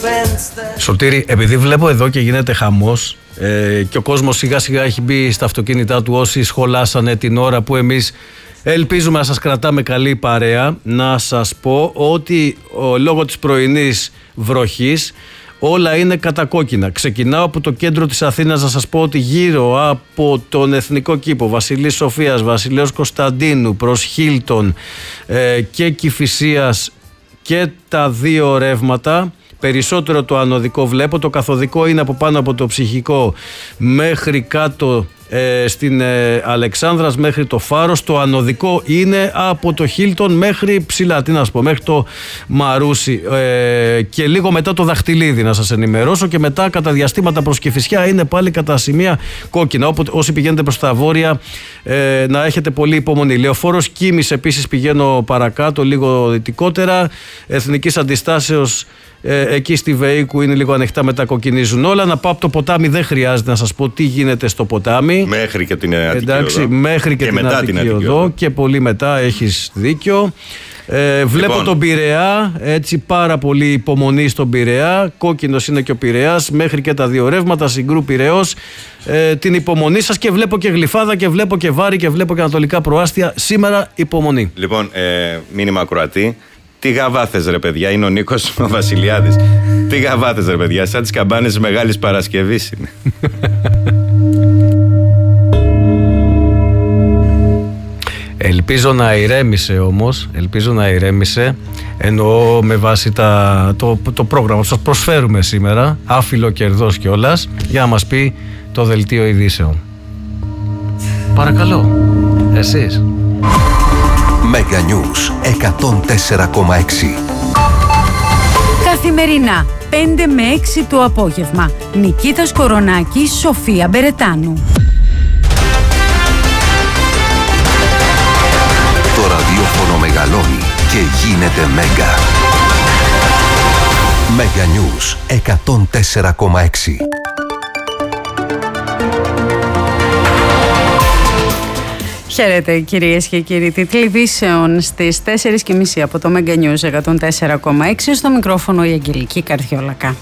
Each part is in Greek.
Σωτήρη, επειδή βλέπω εδώ και γίνεται χαμός και ο κόσμος σιγά σιγά έχει μπει στα αυτοκίνητά του, όσοι σχολάσανε την ώρα που εμείς ελπίζουμε να σας κρατάμε καλή παρέα, να σας πω ότι λόγω της πρωινής βροχής όλα είναι κατακόκκινα. Ξεκινάω από το κέντρο της Αθήνας να σας πω ότι γύρω από τον Εθνικό Κήπο, Βασιλής Σοφίας, Βασιλέως Κωνσταντίνου προς Χίλτον και Κηφισίας και τα δύο ρεύματα. Περισσότερο το ανωδικό βλέπω, το καθοδικό είναι από πάνω από το Ψυχικό μέχρι κάτω στην Αλεξάνδρας μέχρι το Φάρος. Το ανωδικό είναι από το Χίλτον μέχρι ψηλά, τι να σου πω, μέχρι το Μαρούσι και λίγο μετά το Δαχτυλίδι να σας ενημερώσω, και μετά κατά διαστήματα προς Κηφισιά είναι πάλι κατά σημεία κόκκινα. Οπότε όσοι πηγαίνετε προς τα βόρεια να έχετε πολύ υπομονή. Λεωφόρος Κίμης επίσης πηγαίνω παρακάτω λίγο δυτικότερα, Εθνικής Αντιστάσεως εκεί στη Βεϊκού είναι λίγο ανοιχτά, μετά κοκκινίζουν όλα. Να πάω από το ποτάμι, δεν χρειάζεται να σας πω τι γίνεται στο ποτάμι. Μέχρι και την Αττική Οδό. Μέχρι και την Αττική Οδό και πολύ μετά, έχεις δίκιο. Βλέπω τον Πειραιά, έτσι πάρα πολύ υπομονή στον Πειραιά. Κόκκινος είναι και ο Πειραιάς, μέχρι και τα δύο ρεύματα, Συγκρού Πειραιώς. Την υπομονή σας, και βλέπω και Γλυφάδα και βλέπω και Βάρη και βλέπω και Ανατολικά Προάστια. Σήμερα υπομονή. Λοιπόν, μήνυμα ακροατή. Τι γαβάθες ρε παιδιά, είναι ο Νίκος ο Βασιλιάδης. Τι γαβάθες ρε παιδιά, σαν τις καμπάνες Μεγάλης Παρασκευής είναι. Ελπίζω να ηρέμησε όμως, εννοώ με βάση το πρόγραμμα που σας προσφέρουμε σήμερα, άφιλο κερδός κιόλας, για να μας πει το δελτίο ειδήσεων. Παρακαλώ, εσείς. Mega News 104,6. Καθημερινά 5 με 6 το απόγευμα. Νικήτας Κορονάκης, Σοφία Μπερετάνου. Το ραδιόφωνο μεγαλώνει και γίνεται Mega. Mega News 104,6. Χαίρετε κυρίες και κύριοι, τίτλοι ειδήσεων στις 4.30 από το Mega News 104,6, στο μικρόφωνο η Αγγελική Καρδιόλακα.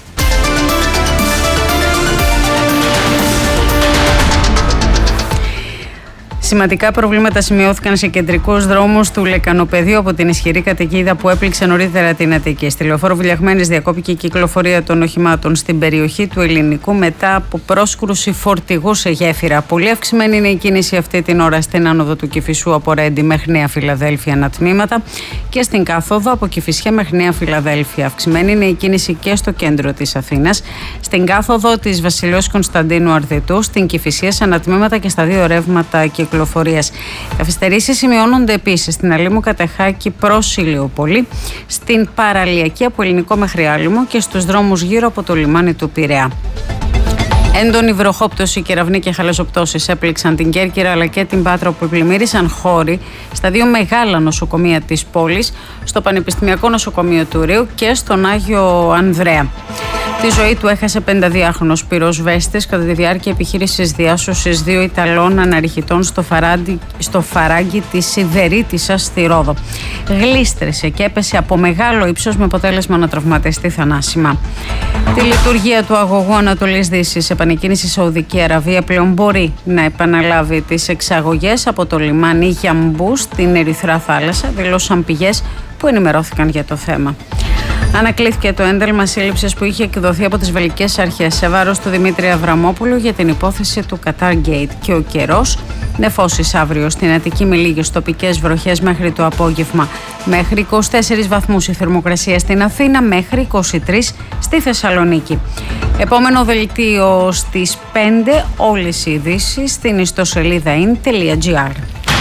Σημαντικά προβλήματα σημειώθηκαν σε κεντρικούς δρόμους του Λεκανοπεδίου από την ισχυρή καταιγίδα που έπληξε νωρίτερα την Αττική. Στη λεωφόρο Βουλιαγμένης διακόπηκε η κυκλοφορία των οχημάτων στην περιοχή του Ελληνικού μετά από πρόσκρουση φορτηγού σε γέφυρα. Πολύ αυξημένη είναι η κίνηση αυτή την ώρα στην άνοδο του Κηφισού από Ρέντι μέχρι Νέα Φιλαδέλφια ανατμήματα και στην κάθοδο από Κηφισιά μέχρι Νέα Φιλαδέλφια. Αυξημένη είναι η κίνηση και στο κέντρο της Αθήνας, στην κάθοδο της Βασιλέως Κωνσταντίνου Αρδιτού, στην Κηφισία σε ανατμήματα και στα δύο ρεύματα κυκλοφορίας. Καθυστερήσεις σημειώνονται επίσης στην Αλήμου Κατεχάκη προς Ηλιούπολη, στην παραλιακή από Ελληνικό μέχρι Άλυμο και στους δρόμους γύρω από το λιμάνι του Πειραιά. Έντονη βροχόπτωση, κεραυνοί και χαλαζοπτώσεις έπληξαν την Κέρκυρα αλλά και την Πάτρα, όπου πλημμύρισαν χώροι στα δύο μεγάλα νοσοκομεία της πόλης, στο Πανεπιστημιακό Νοσοκομείο του Ρείου και στον Άγιο Ανδρέα. Τη ζωή του έχασε 52χρονος πυροσβέστης κατά τη διάρκεια επιχείρησης διάσωσης δύο Ιταλών αναρριχητών στο φαράγγι της Σιδερίτισσας στη Ρόδο. Γλίστρησε και έπεσε από μεγάλο ύψος με αποτέλεσμα να τραυματιστεί θανάσιμα. Τη λειτουργία του αγωγού Ανατολής Δύσης επανεκκίνησε η Σαουδική Αραβία πλέον μπορεί να επαναλάβει τις εξαγωγές από το λιμάνι Γιαμπού στην Ερυθρά Θάλασσα, δηλώσαν πηγές που ενημερώθηκαν για το θέμα. Ανακλήθηκε το ένταλμα σύλληψης που είχε εκδοθεί από τις βελγικές αρχές σε βάρος του Δημήτρη Αβραμόπουλου για την υπόθεση του Qatar Gate. Και ο καιρός, νεφώσεις αύριο στην Αττική με λίγες τοπικές βροχές μέχρι το απόγευμα. Μέχρι 24 βαθμούς η θερμοκρασία στην Αθήνα, μέχρι 23 στη Θεσσαλονίκη. Επόμενο δελτίο στις 5, όλες οι ειδήσεις στην ιστοσελίδα in.gr.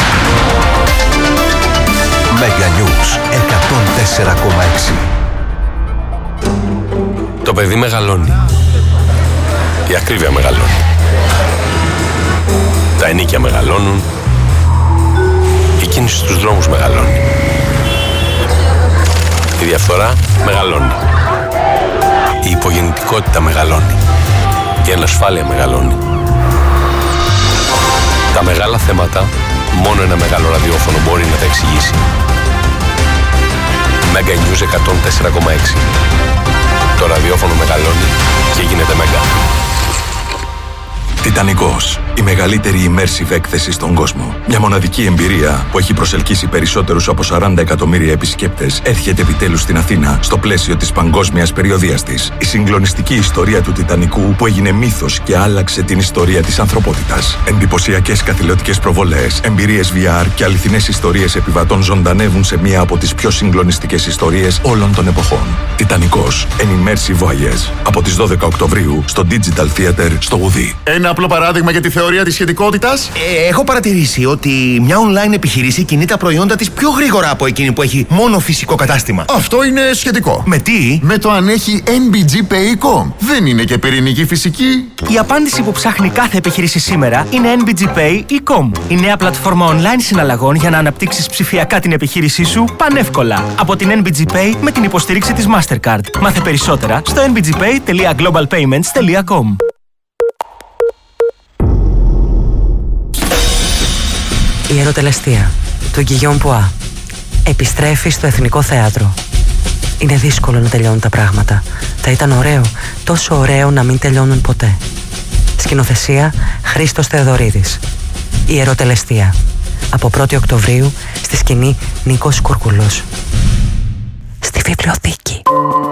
Mega News 104,6. Το παιδί μεγαλώνει. Η ακρίβεια μεγαλώνει. Τα ενίκια μεγαλώνουν. Η κίνηση στους δρόμους μεγαλώνει. Η διαφθορά μεγαλώνει. Η υπογεννητικότητα μεγαλώνει. Η ανασφάλεια μεγαλώνει. Τα μεγάλα θέματα μόνο ένα μεγάλο ραδιόφωνο μπορεί να τα εξηγήσει. Mega News 104,6. Το ραδιόφωνο μεγαλώνει και γίνεται μέγα. Τιτανικός, η μεγαλύτερη immersive έκθεση στον κόσμο. Μια μοναδική εμπειρία που έχει προσελκύσει περισσότερους από 40 εκατομμύρια επισκέπτες έρχεται επιτέλους στην Αθήνα στο πλαίσιο της παγκόσμιας περιοδείας της. Η συγκλονιστική ιστορία του Τιτανικού που έγινε μύθος και άλλαξε την ιστορία της ανθρωπότητας. Εντυπωσιακές καθηλωτικές προβολές, εμπειρίες VR και αληθινές ιστορίες επιβατών ζωντανεύουν σε μία από τις πιο συγκλονιστικές ιστορίες όλων των εποχών. Τιτανικός, an immersive voyage. Από τις 12 Οκτωβρίου στο Digital Theater στο Γουδί. Ένα απλό παράδειγμα για τη θεωρία της σχετικότητας. Έχω παρατηρήσει ότι μια online επιχείρηση κινεί τα προϊόντα της πιο γρήγορα από εκείνη που έχει μόνο φυσικό κατάστημα. Αυτό είναι σχετικό. Με τι? Με το αν έχει NBG Pay.com. Δεν είναι και πυρηνική φυσική. Η απάντηση που ψάχνει κάθε επιχείρηση σήμερα είναι NBG Pay.com. Η νέα πλατφόρμα online συναλλαγών για να αναπτύξεις ψηφιακά την επιχείρησή σου πανεύκολα. Από την NBG Pay με την υποστήριξη της Mastercard. Μάθε περισσότερα στο nbgpay.globalpayments.com. Η ερωτελεστία του Γκυγιόν Πουά επιστρέφει στο Εθνικό Θέατρο. Είναι δύσκολο να τελειώνουν τα πράγματα. Θα ήταν ωραίο, τόσο ωραίο να μην τελειώνουν ποτέ. Σκηνοθεσία Χρήστος Θεοδωρίδης. Η ερωτελεστία. Από 1η Οκτωβρίου στη σκηνή Νίκος Κουρκουλός. Στη βιβλιοθήκη.